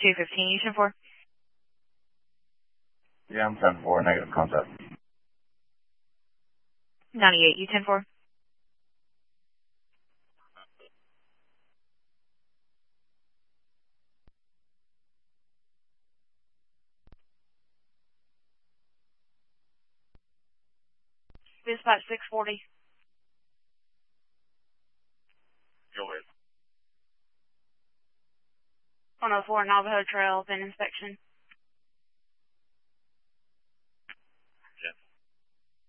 215, you 10-4? Yeah, I'm 10-4, negative contact. 98, you 10-4? Dispatch 640. 104 Navajo Trail, been inspection.